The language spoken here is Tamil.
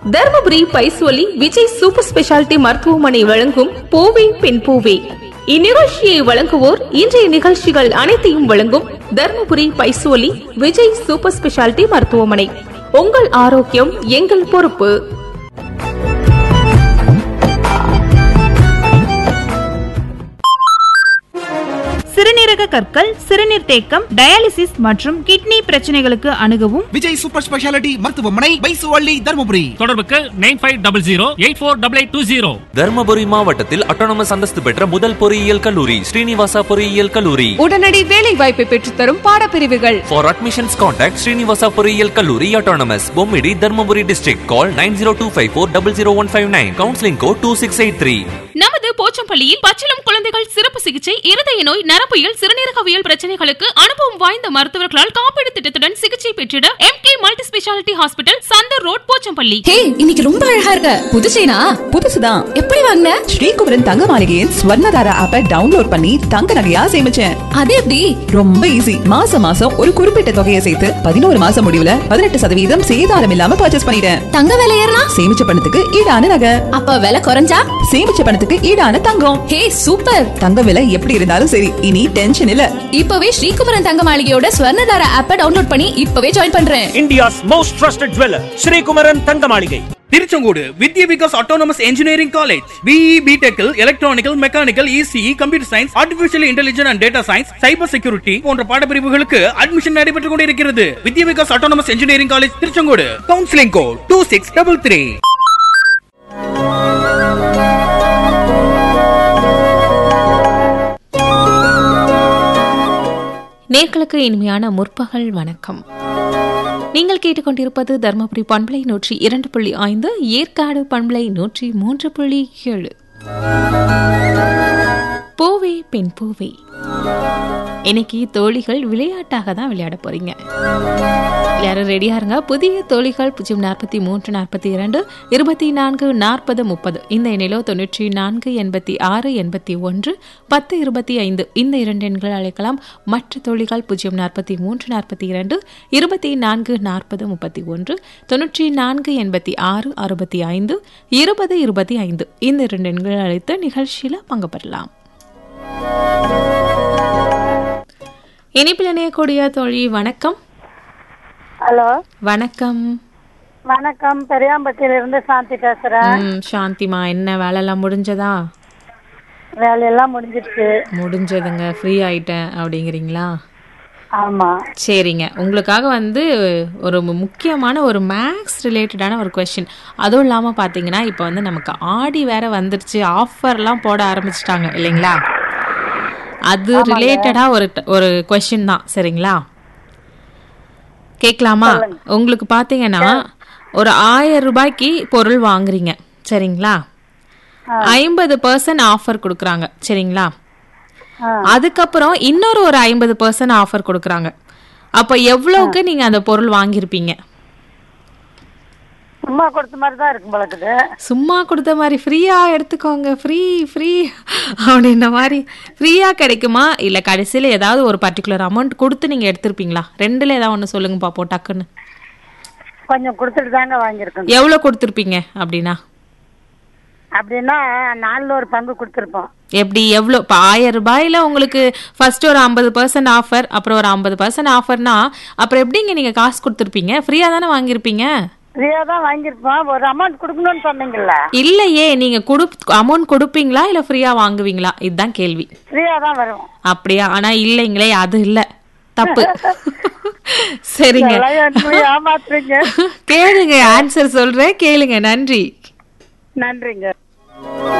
தர்மபுரி பைசோலி விஜய் சூப்பர் ஸ்பெஷாலிட்டி மருத்துவமனை வழங்கும் பூவே பெண் பூவே. இந்நிகழ்ச்சியை வழங்குவோர் இன்றைய நிகழ்ச்சிகள் அனைத்தையும் வழங்கும் தர்மபுரி பைசோலி விஜய் சூப்பர் ஸ்பெஷாலிட்டி மருத்துவமனை. உங்கள் ஆரோக்கியம் எங்கள் பொறுப்பு. சிறுநீரக கற்கள், சிறுநீர் தேக்கம், டயாலிசிஸ் மற்றும் கிட்னி பிரச்சனைகளுக்கு அணுகவும் விஜய் சூப்பர் ஸ்பெஷாலிட்டி மருத்துவமனை, பைசுவள்ளி, தர்மபுரி. தொடர்புக்கு 9500848820. தர்மபுரி மாவட்டத்தில் அட்டானமஸ் அந்தஸ்து பெற்ற முதல் பொறியியல் கல்லூரி ஸ்ரீனிவாசா பொறியியல் கல்லூரி. உடனடி வேலை வாய்ப்பை பெற்றுத்தரும் பாடப்பிரிவுகள். For admissions contact ஸ்ரீனிவாசா பொறியியல் கல்லூரி autonomous, Bommidi, Dharmapuri district. Call 9025400159. Counseling code 2683. நமது போச்சம்பள்ளியில் பச்சிளம் குழந்தைகள் சிறப்பு சிகிச்சை, இருதய நோய், நரம்பியல், சிறுநீரகவியல் பிரச்சனைகளுக்கு அனுபவம் வாய்ந்த மருத்துவர்களால் காப்பீடு திட்டத்துடன் சிகிச்சை பெற்றிட MK multi speciality hospital, Chandar road, Pochampalli. ஹே, இன்னைக்கு ரொம்ப அழகா இருக்க. புதுசேனா? புதுசுதான். எப்படி வாங்குன? ஸ்ரீகுமரன் தங்க மாளிகையின் ஸ்வர்ணதாரா ஆப்பை டவுன்லோட் பண்ணி தங்க நகையா சேமிச்சேன். அது எப்படி? ரொம்ப ஈஸி. மாசம் மாசம் ஒரு குறிப்பிட்ட தொகையை சேர்த்து 11 மாசம் முடிவுல 18% சேதாரம் இல்லாம பர்ச்சேஸ் பண்ணிட்டேன். தங்க விலை ஏறினா? சேமிச்ச பணத்துக்கு ஈடான நகை. அப்ப விலை குறைஞ்சா? சேமிச்ச பணத்துக்கு ஈடான தங்கம். ஹே, சூப்பர். தங்க விலை எப்படி இருந்தாலும் சரி, இனி டென்ஷன் இல்ல. இப்பவே ஸ்ரீகுமரன் தங்க மாளிகையோட ஸ்வர்ணதாரா ஆப்பை டவுன்லோட் பண்ணி இப்பவே ஜாயின் பண்றேன். India's most trusted jeweler, Sri Kumaran தங்க மாளிகை. திருச்செங்கோடு வித்யா Vikas autonomous engineering college. BE, BTech, electronical, mechanical, ECE, computer science, artificial intelligence and data science, cyber security போன்ற பாடப்பிரிவுகளுக்கு அட்மிஷன் நடைபெற்றுக் கொண்டிருக்கிறது. வித்யா Vikas autonomous engineering college, Tiruchengode. Counselling code 2633. நேர்களுக்கு இனிமையான முற்பகல் வணக்கம். நீங்கள் கேட்டுக்கொண்டிருப்பது தர்மபுரி பண்பலை 102.5, ஏற்காடு பண்பலை 103.7. பூவே பெண் பூவே. இன்னைக்கு தோழிகள் விளையாட்டாக தான் விளையாட போறீங்க. எல்லாரும் ரெடியா இருங்க. புதிய தோழிகள் 043 42 24 40 30 இந்த எண்ணிலோ 94 86 81 10 25 இந்த 2 எண்கள் அழைக்கலாம். மற்ற தோழிகள் 043 42 24 40 31 94 86 65 20 25 இந்த 2 எண்கள் அழைத்து நிகழ்ச்சியில பங்கு பெறலாம். இனிப்பில் இணையக்கூடிய தோழி வணக்கம். ஹலோ, வணக்கம். வணக்கம். பெரியாம்பட்டியில இருந்து சாந்தி பேசுறேன். சாந்திமா, என்ன வேலையெல்லாம் முடிஞ்சதா? வேலையெல்லாம் முடிஞ்சிருச்சு. முடிஞ்சதுங்க, ஃப்ரீ ஆயிட்டேன் அப்படிங்கிறீங்களா? ஆமா. சரிங்க, உங்களுக்காக ஒரு முக்கியமான ஒரு மேக்ஸ் ரிலேட்டடான ஒரு கொஸ்டின். அதுவும் இல்லாமல் பார்த்தீங்கன்னா இப்போ நமக்கு ஆடி வேற வந்துருச்சு, ஆஃபர்லாம் போட ஆரம்பிச்சிட்டாங்க இல்லைங்களா? அது ரிலேட்டடா ஒரு கொஸ்டின் தான். சரிங்களா, கேட்கலாமா? உங்களுக்கு பார்த்தீங்கன்னா ஒரு 1000 ரூபாய்க்கு பொருள் வாங்குறீங்க. சரிங்களா, 50% ஆஃபர் கொடுக்குறாங்க. சரிங்களா, அதுக்கப்புறம் இன்னொரு ஒரு 50% ஆஃபர் கொடுக்குறாங்க. அப்ப எவ்வளவுக்கு நீங்க அந்த பொருள் வாங்கியிருப்பீங்க? சும்மா கொடுத்த மாதிரி தான் இருக்கும் பழக்குது. சும்மா கொடுத்த மாதிரி, ஃப்ரீயா எடுத்துக்கோங்க, ஃப்ரீ அப்படின்ற மாதிரி ஃப்ரீயா கிடைக்குமா? இல்ல கடைசியில ஏதாவது ஒரு பர்டிகுலர் அமௌண்ட் கொடுத்து நீங்க எடுத்திருப்பீங்களா? ரெண்டுல ஏதாவது ஒண்ணு சொல்லுங்க பாப்போம் டக்குன்னு. கொஞ்சம் கொடுத்துட்டு தாங்க வாங்கியிருக்கோம். எவ்வளவு கொடுத்திருப்பீங்க அப்படின்னா? 4 ஒரு பங்கு கொடுத்துருப்போம். எப்படி, எவ்வளோ? இப்போ 1000 ரூபாயில உங்களுக்கு ஃபர்ஸ்ட் ஒரு 50% ஆஃபர், அப்புறம் ஒரு 50% ஆஃபர்னா அப்புறம் எப்படிங்க நீங்க காசு கொடுத்துருப்பீங்க? ஃப்ரீயா தானே வாங்கியிருப்பீங்க? ஃப்ரீயா தான் வாங்கியிருப்போம். ஒரு அமௌண்ட் கொடுக்கணும்னு சொன்னீங்கல்ல? இல்லையே, நீங்க அமௌண்ட் கொடுப்பீங்களா இல்ல ஃப்ரீயா வாங்குவீங்களா? இதுதான் கேள்வி. ஃப்ரீயா தான் வரும். அப்படியா? ஆனா இல்லைங்களே, அது இல்ல, தப்பு. சரிங்க, ஏமாத்துறீங்க. கேளுங்க, ஆன்சர் சொல்றேன், கேளுங்க. நன்றி. நன்றிங்க.